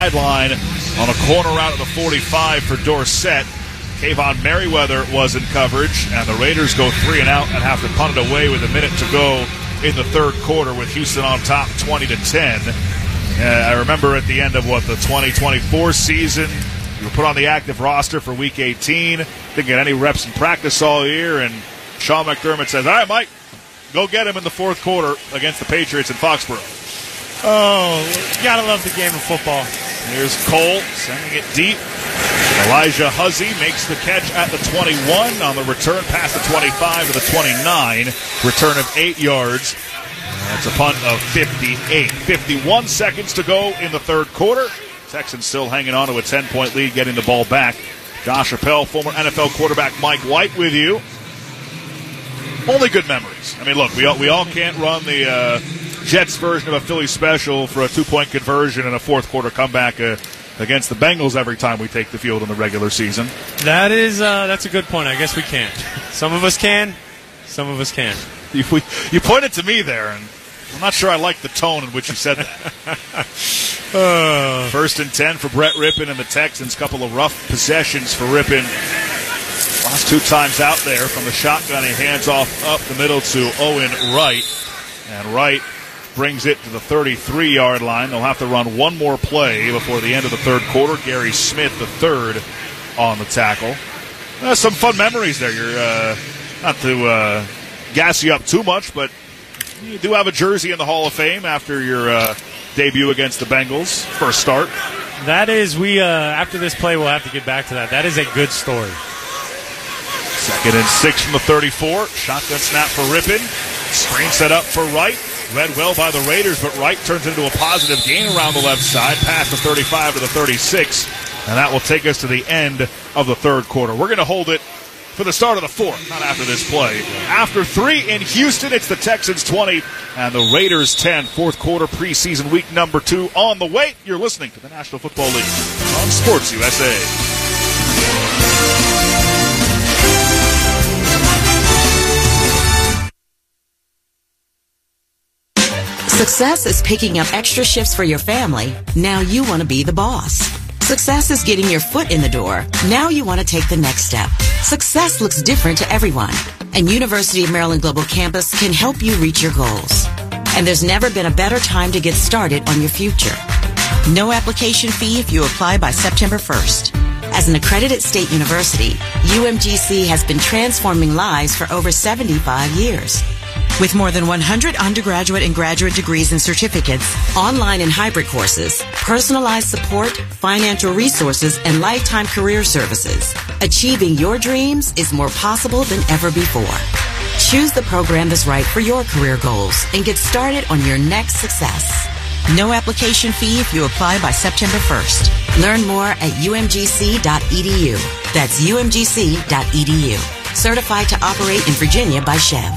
sideline on a corner out of the 45 for Dorsett. Kayvon Merriweather was in coverage, and the Raiders go 3 and out and have to punt it away with a minute to go in the third quarter with Houston on top 20-10. I remember at the end of, the 2024 season, you were put on the active roster for Week 18, didn't get any reps in practice all year, and Sean McDermott says, all right, Mike, go get him in the fourth quarter against the Patriots in Foxborough. Oh, you gotta love the game of football. Here's Cole sending it deep. Elijah Huzzy makes the catch at the 21 on the return past the 25 to the 29. Return of 8 yards. That's a punt of 58. 51 seconds to go in the third quarter. Texans still hanging on to a 10-point lead, getting the ball back. Josh Appel, former NFL quarterback Mike White with you. Only good memories. I mean, look, we all can't run the Jets version of a Philly special for a 2-point conversion and a fourth quarter comeback against the Bengals every time we take the field in the regular season. That's a good point. I guess we can't. Some of us can. Some of us can't. You pointed to me there, and I'm not sure I like the tone in which you said that. First and 10 for Brett Rippon and the Texans. Couple of rough possessions for Rippon. Lost 2 times out there from the shotgun. He hands off up the middle to Owen Wright. And Wright brings it to the 33-yard line. They'll have to run one more play before the end of the third quarter. Gary Smith, the third, on the tackle. Some fun memories there. You're not to gas you up too much, but you do have a jersey in the Hall of Fame after your debut against the Bengals. First start. That is, after this play, we'll have to get back to that. That is a good story. 2nd and 6 from the 34. Shotgun snap for Rippon. Screen set up for Wright. Read well by the Raiders, but Wright turns into a positive gain around the left side, past the 35 to the 36, and that will take us to the end of the third quarter. We're going to hold it for the start of the fourth, not after this play. After 3 in Houston, it's the Texans 20 and the Raiders 10. Fourth quarter preseason week number 2 on the way. You're listening to the National Football League on Sports USA. Success is picking up extra shifts for your family. Now you want to be the boss. Success is getting your foot in the door. Now you want to take the next step. Success looks different to everyone, and University of Maryland Global Campus can help you reach your goals. And there's never been a better time to get started on your future. No application fee if you apply by September 1st. As an accredited state university, UMGC has been transforming lives for over 75 years. With more than 100 undergraduate and graduate degrees and certificates, online and hybrid courses, personalized support, financial resources, and lifetime career services, achieving your dreams is more possible than ever before. Choose the program that's right for your career goals and get started on your next success. No application fee if you apply by September 1st. Learn more at umgc.edu. That's umgc.edu. Certified to operate in Virginia by Chev.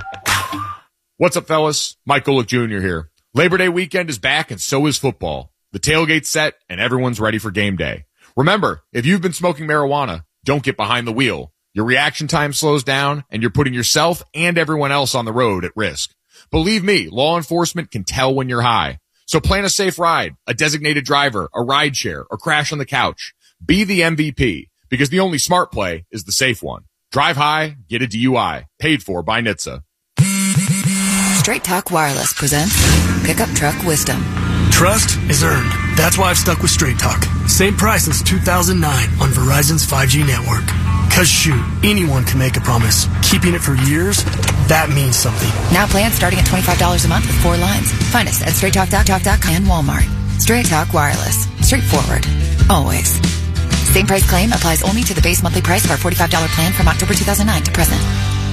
What's up, fellas? Mike Golick Jr. here. Labor Day weekend is back, and so is football. The tailgate's set, and everyone's ready for game day. Remember, if you've been smoking marijuana, don't get behind the wheel. Your reaction time slows down, and you're putting yourself and everyone else on the road at risk. Believe me, law enforcement can tell when you're high. So plan a safe ride, a designated driver, a ride share, or crash on the couch. Be the MVP, because the only smart play is the safe one. Drive high, get a DUI. Paid for by NHTSA. Straight Talk Wireless presents Pickup Truck Wisdom. Trust is earned. That's why I've stuck with Straight Talk. Same price since 2009 on Verizon's 5G network. Cause shoot, anyone can make a promise. Keeping it for years, that means something. Now plans starting at $25 a month with 4 lines. Find us at StraightTalk.com and Walmart. Straight Talk Wireless. Straightforward. Always. Same price claim applies only to the base monthly price of our $45 plan from October 2009 to present.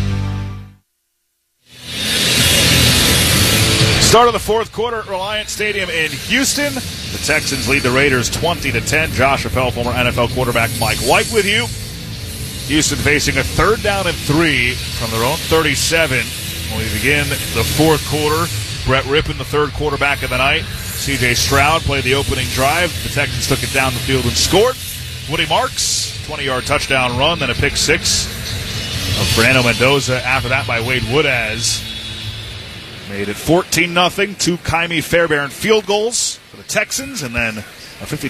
Start of the fourth quarter at Reliant Stadium in Houston. The Texans lead the Raiders 20-10. Josh Appel, former NFL quarterback Mike White with you. Houston facing a 3rd down and 3 from their own 37. When we begin the fourth quarter, Brett Rippon, the third quarterback of the night. C.J. Stroud played the opening drive. The Texans took it down the field and scored. Woody Marks, 20-yard touchdown run, then a pick 6 of Fernando Mendoza. After that by Wade Woodaz. Made it 14-0. 2 Kaimi Fairbairn field goals for the Texans, and then A 50